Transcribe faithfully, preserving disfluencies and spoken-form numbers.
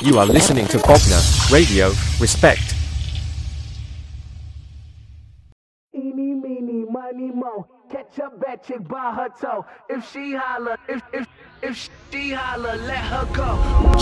You are listening to Bogner Radio. Respect. Eeny, meeny, miny, mo. Catch a bad chick by her toe. If she holler, if if if she holler, let her go.